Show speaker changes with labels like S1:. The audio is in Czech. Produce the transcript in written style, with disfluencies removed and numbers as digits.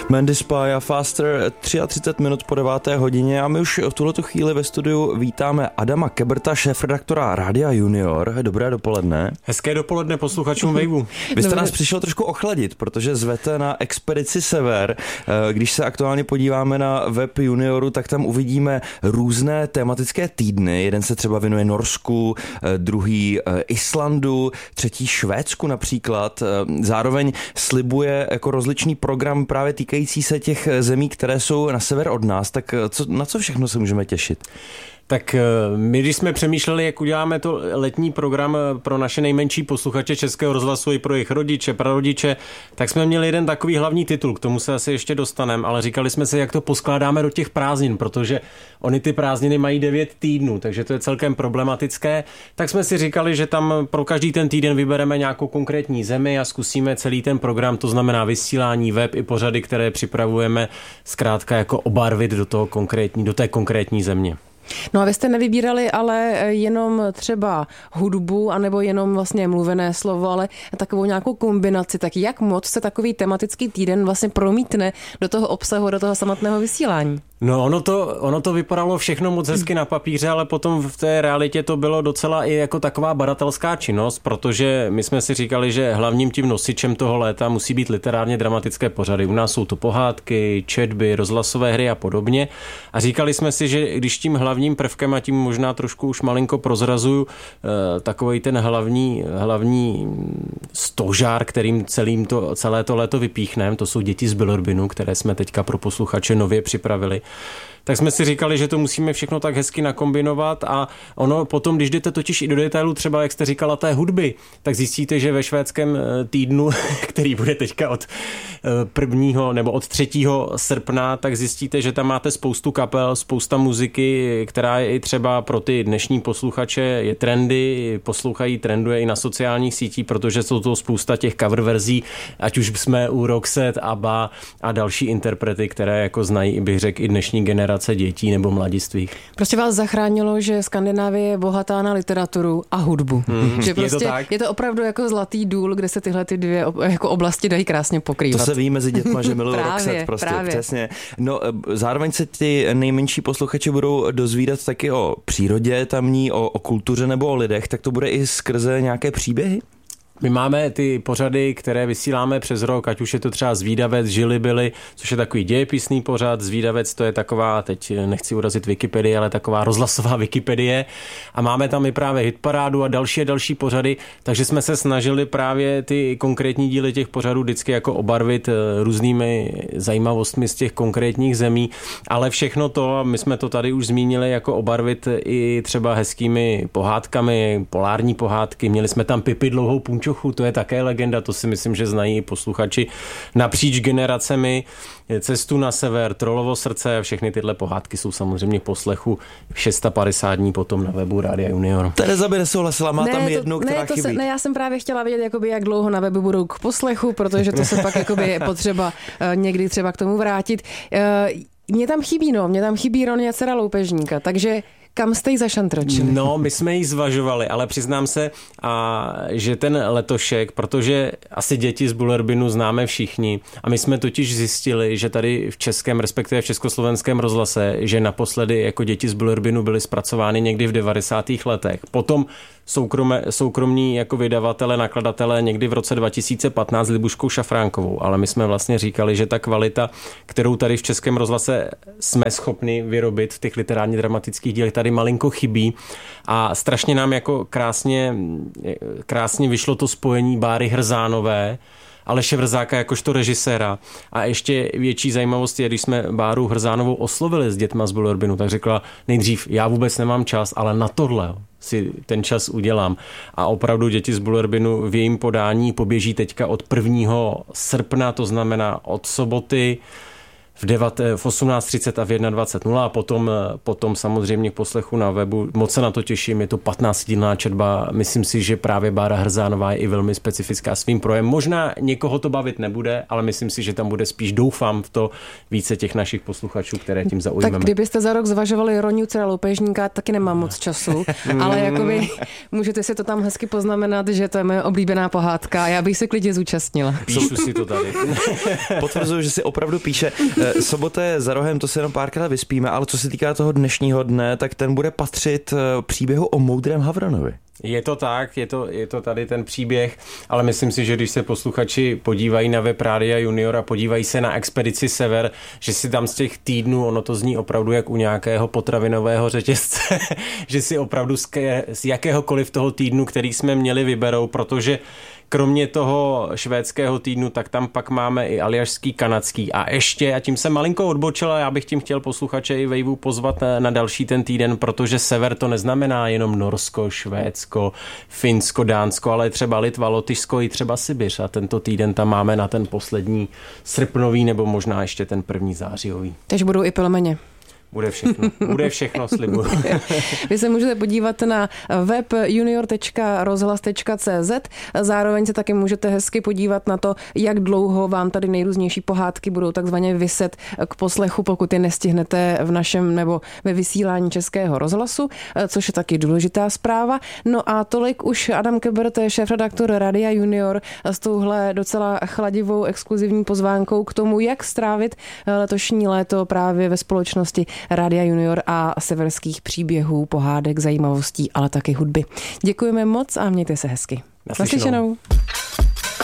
S1: Mandy Spy a Faster, 33 minut po 9. hodině a my už v tuhletu chvíli ve studiu vítáme Adama Keberta, šéfredaktora Rádia Junior. Dobré dopoledne.
S2: Hezké dopoledne posluchačům Waveu.
S1: Vy jste nás přišel trošku ochladit, protože zvete na expedici Sever. Když se aktuálně podíváme na web Junioru, tak tam uvidíme různé tematické týdny. Jeden se třeba věnuje Norsku, druhý Islandu, třetí Švédsku například. Zároveň slibuje jako rozličný program právě týkající se těch zemí, které jsou na sever od nás. Tak na co všechno se můžeme těšit?
S2: Tak my, když jsme přemýšleli, jak uděláme to letní program pro naše nejmenší posluchače Českého rozhlasu i pro jejich rodiče, prarodiče, tak jsme měli jeden takový hlavní titul, k tomu se asi ještě dostaneme, ale říkali jsme si, jak to poskládáme do těch prázdnin, protože oni ty prázdniny mají 9 týdnů, takže to je celkem problematické. Tak jsme si říkali, že tam pro každý ten týden vybereme nějakou konkrétní zemi a zkusíme celý ten program, to znamená vysílání, web i pořady, které připravujeme, zkrátka jako obarvit do té konkrétní země.
S3: No a vy jste nevybírali ale jenom třeba hudbu, anebo jenom vlastně mluvené slovo, ale takovou nějakou kombinaci. Tak jak moc se takový tematický týden vlastně promítne do toho obsahu, do toho samotného vysílání?
S2: No ono to vypadalo všechno moc hezky na papíře, ale potom v té realitě to bylo docela i jako taková badatelská činnost, protože my jsme si říkali, že hlavním tím nosičem toho léta musí být literárně dramatické pořady. U nás jsou to pohádky, četby, rozhlasové hry a podobně. A říkali jsme si, že když tím hlavním prvkem, a tím možná trošku už malinko prozrazuju, takovej ten hlavní stožár, kterým celé to léto vypíchneme, to jsou Děti z Bilorbinu, které jsme teďka pro posluchače nově připravili. Tak jsme si říkali, že to musíme všechno tak hezky nakombinovat a ono potom, když jdete totiž i do detailu, třeba jak jste říkala té hudby, tak zjistíte, že ve švédském týdnu, který bude teďka od 1. nebo od 3. srpna, tak zjistíte, že tam máte spoustu kapel, spousta muziky, která je i třeba pro ty dnešní posluchače je trendy, trenduje i na sociálních sítích, protože jsou to spousta těch cover verzí, ať už jsme u Roxette, ABBA a další interprety, které jako znají, bych řekl, i dnešní generace dětí nebo mladistvých.
S3: Prostě vás zachránilo, že Skandinávie je bohatá na literaturu a hudbu. Že prostě je to opravdu jako zlatý důl, kde se tyhle ty dvě jako oblasti dají krásně pokrývat.
S1: To se ví mezi dětma, že milují Roxette, prostě přesně. No, zároveň se ty nejmenší posluchači budou dozvídat taky o přírodě tamní, o kultuře nebo o lidech, tak to bude i skrze nějaké příběhy?
S2: My máme ty pořady, které vysíláme přes rok, ať už je to třeba Zvídavec, Žili byli, což je takový dějepisný pořad. Zvídavec to je taková, teď nechci urazit Wikipedii, ale taková rozhlasová Wikipedie. A máme tam i právě hitparádu a další pořady, takže jsme se snažili právě ty konkrétní díly těch pořadů vždycky jako obarvit různými zajímavostmi z těch konkrétních zemí, ale všechno to, my jsme to tady už zmínili, jako obarvit i třeba hezkými pohádkami, polární pohádky. Měli jsme tam Pipi dlouhou punčochu, to je také legenda, to si myslím, že znají posluchači napříč generacemi. Cestu na sever, Trollovo srdce, všechny tyhle pohádky jsou samozřejmě poslechu 650 dní potom na webu Rádia Junior.
S1: Tereza by nesouhlasila, má tam jednu, která chybí.
S3: Já jsem právě chtěla vědět, jakoby, jak dlouho na webu budou k poslechu, protože to se pak jakoby je potřeba někdy třeba k tomu vrátit. Mě tam chybí Ronja, dcera loupežníka, takže kam jste ji zašantročili?
S2: No, my jsme ji zvažovali, ale přiznám se, že ten letošek, protože asi Děti z Bilorbinu známe všichni a my jsme totiž zjistili, že tady v českém, respektive v československém rozhlase, že naposledy jako Děti z Bilorbinu byly zpracovány někdy v 90. letech. Potom soukromní jako vydavatele, nakladatelé někdy v roce 2015 s Libuškou Šafránkovou, ale my jsme vlastně říkali, že ta kvalita, kterou tady v českém rozhlase jsme schopni vyrobit v těch literárně dramatických dílech, tady malinko chybí a strašně nám jako krásně vyšlo to spojení Báry Hrzánové, Aleše Vrzáka jakožto režiséra. A ještě větší zajímavost je, když jsme Báru Hrzánovou oslovili s Dětma z Bilorbinu, tak řekla nejdřív, já vůbec nemám čas, ale na tohle si ten čas udělám. A opravdu Děti z Bilorbinu v jejím podání poběží teďka od 1. srpna, to znamená od soboty v 18:30 a v 21:00 a potom samozřejmě k poslechu na webu. Moc se na to těším, je to 15dílná četba. Myslím si, že právě Bára Hrzánová je i velmi specifická svým projem. Možná někoho to bavit nebude, ale myslím si, že tam bude spíš, doufám v to, více těch našich posluchačů, které tím zaujmeme.
S3: Tak kdybyste za rok zvažovali Roňuce loupežníka, taky nemám moc času, ale jakoby můžete si to tam hezky poznamenat, že to je moje oblíbená pohádka a já bych se klidně zúčastnila.
S2: Píšu si to tady.
S1: Potvrzuju, že si opravdu píše. Sobota je za rohem, to se jenom párkrát vyspíme, ale co se týká toho dnešního dne, tak ten bude patřit příběhu o moudrém Havranovi.
S2: Je to tak, je to tady ten příběh, ale myslím si, že když se posluchači podívají na web Rádia Junior a podívají se na Expedici Sever, že si tam z těch týdnů, ono to zní opravdu jak u nějakého potravinového řetězce, že si opravdu z jakéhokoliv toho týdnu, který jsme měli, vyberou, protože kromě toho švédského týdnu, tak tam pak máme i aljašský, kanadský a ještě, a tím jsem malinko odbočil, a já bych tím chtěl posluchače i Waveu pozvat na další ten týden, protože sever to neznamená jenom Norsko, Švédsko, Finsko, Dánsko, ale třeba Litva, Lotyšsko i třeba Sibiř, a tento týden tam máme na ten poslední srpnový nebo možná ještě ten první zářijový.
S3: Takže budou i pelmeně.
S2: Bude všechno, slibuju.
S3: Vy se můžete podívat na web junior.rozhlas.cz, zároveň se taky můžete hezky podívat na to, jak dlouho vám tady nejrůznější pohádky budou takzvaně viset k poslechu, pokud je nestihnete v našem nebo ve vysílání Českého rozhlasu, což je taky důležitá zpráva. No a tolik už Adam Kebert, šéfredaktor Rádia Junior, s touhle docela chladivou exkluzivní pozvánkou k tomu, jak strávit letošní léto právě ve společnosti Rádia Junior a severských příběhů, pohádek, zajímavostí, ale taky hudby. Děkujeme moc a mějte se hezky.
S2: Naslyšenou.